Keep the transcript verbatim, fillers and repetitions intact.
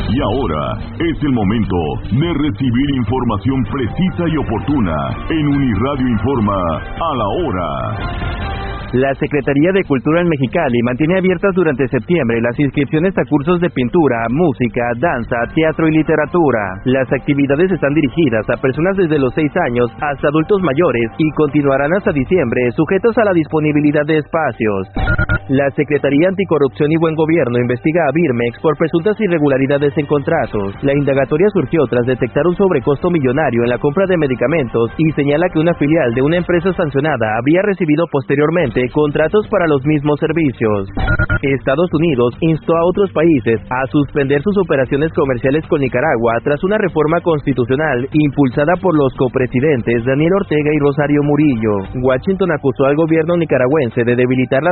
Y ahora es el momento de recibir información precisa y oportuna en Uniradio Informa a la hora. La Secretaría de Cultura en Mexicali mantiene abiertas durante septiembre las inscripciones a cursos de pintura, música, danza, teatro y literatura. Las actividades están dirigidas a personas desde los seis años hasta adultos mayores y continuarán hasta diciembre, sujetos a la disponibilidad de espacios. La Secretaría Anticorrupción y Buen Gobierno investiga a Birmex por presuntas irregularidades en contratos. La indagatoria surgió tras detectar un sobrecosto millonario en la compra de medicamentos y señala que una filial de una empresa sancionada habría recibido posteriormente contratos para los mismos servicios. Estados Unidos instó a otros países a suspender sus operaciones comerciales con Nicaragua tras una reforma constitucional impulsada por los copresidentes Daniel Ortega y Rosario Murillo. Washington acusó al gobierno nicaragüense de debilitar la